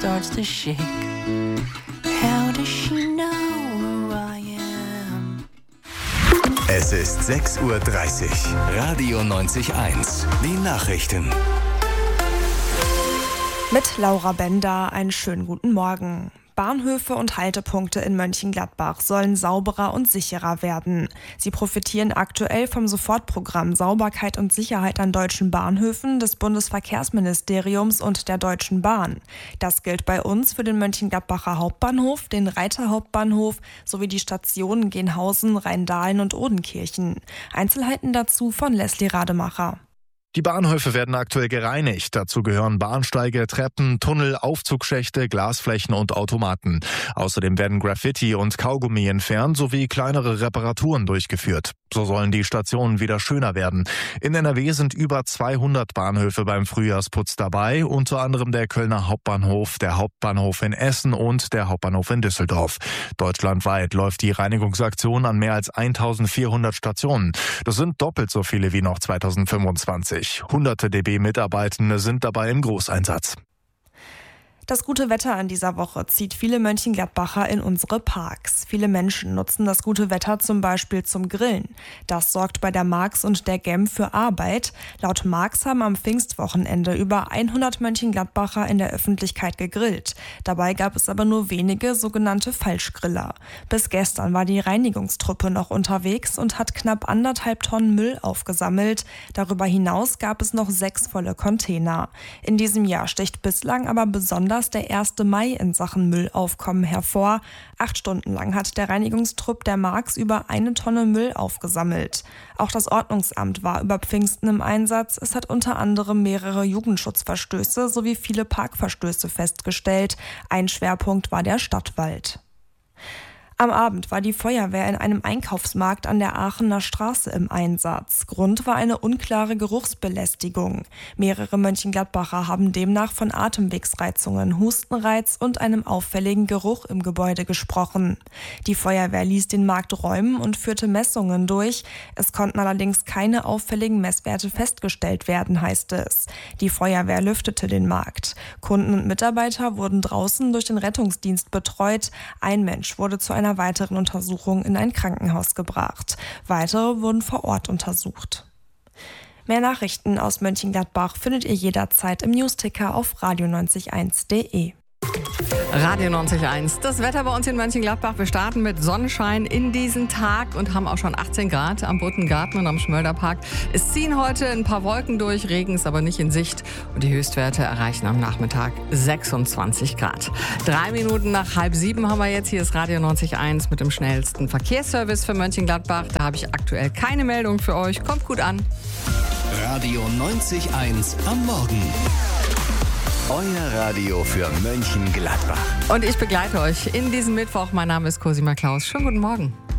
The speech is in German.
starts to shake. How does she know who I am? Es ist 6:30 Uhr. Radio 90.1. Die Nachrichten. Mit Laura Bender einen schönen guten Morgen. Bahnhöfe und Haltepunkte in Mönchengladbach sollen sauberer und sicherer werden. Sie profitieren aktuell vom Sofortprogramm Sauberkeit und Sicherheit an deutschen Bahnhöfen des Bundesverkehrsministeriums und der Deutschen Bahn. Das gilt bei uns für den Mönchengladbacher Hauptbahnhof, den Reiter Hauptbahnhof sowie die Stationen Genhausen, Rheindahlen und Odenkirchen. Einzelheiten dazu von Leslie Rademacher. Die Bahnhöfe werden aktuell gereinigt. Dazu gehören Bahnsteige, Treppen, Tunnel, Aufzugschächte, Glasflächen und Automaten. Außerdem werden Graffiti und Kaugummi entfernt sowie kleinere Reparaturen durchgeführt. So sollen die Stationen wieder schöner werden. In NRW sind über 200 Bahnhöfe beim Frühjahrsputz dabei, unter anderem der Kölner Hauptbahnhof, der Hauptbahnhof in Essen und der Hauptbahnhof in Düsseldorf. Deutschlandweit läuft die Reinigungsaktion an mehr als 1400 Stationen. Das sind doppelt so viele wie noch 2025. Hunderte DB-Mitarbeitende sind dabei im Großeinsatz. Das gute Wetter in dieser Woche zieht viele Mönchengladbacher in unsere Parks. Viele Menschen nutzen das gute Wetter zum Beispiel zum Grillen. Das sorgt bei der Marx und der Gem für Arbeit. Laut Marx haben am Pfingstwochenende über 100 Mönchengladbacher in der Öffentlichkeit gegrillt. Dabei gab es aber nur wenige sogenannte Falschgriller. Bis gestern war die Reinigungstruppe noch unterwegs und hat knapp 1,5 Tonnen Müll aufgesammelt. Darüber hinaus gab es noch 6 volle Container. In diesem Jahr sticht bislang aber besonders der 1. Mai in Sachen Müllaufkommen hervor. 8 Stunden lang hat der Reinigungstrupp der Marx über 1 Tonne Müll aufgesammelt. Auch das Ordnungsamt war über Pfingsten im Einsatz. Es hat unter anderem mehrere Jugendschutzverstöße sowie viele Parkverstöße festgestellt. Ein Schwerpunkt war der Stadtwald. Am Abend war die Feuerwehr in einem Einkaufsmarkt an der Aachener Straße im Einsatz. Grund war eine unklare Geruchsbelästigung. Mehrere Mönchengladbacher haben demnach von Atemwegsreizungen, Hustenreiz und einem auffälligen Geruch im Gebäude gesprochen. Die Feuerwehr ließ den Markt räumen und führte Messungen durch. Es konnten allerdings keine auffälligen Messwerte festgestellt werden, heißt es. Die Feuerwehr lüftete den Markt. Kunden und Mitarbeiter wurden draußen durch den Rettungsdienst betreut. Ein Mensch wurde zu einer weiteren Untersuchung in ein Krankenhaus gebracht. Weitere wurden vor Ort untersucht. Mehr Nachrichten aus Mönchengladbach findet ihr jederzeit im Newsticker auf radio901.de. Radio 90.1. Das Wetter bei uns in Mönchengladbach. Wir starten mit Sonnenschein in diesen Tag und haben auch schon 18 Grad am Buttengarten und am Schmölderpark. Es ziehen heute ein paar Wolken durch, Regen ist aber nicht in Sicht und die Höchstwerte erreichen am Nachmittag 26 Grad. 3 Minuten nach 6:30 haben wir jetzt. Hier ist Radio 90.1 mit dem schnellsten Verkehrsservice für Mönchengladbach. Da habe ich aktuell keine Meldung für euch. Kommt gut an. Radio 90.1 am Morgen. Euer Radio für Mönchengladbach. Und ich begleite euch in diesem Mittwoch. Mein Name ist Cosima Klaus. Schönen guten Morgen.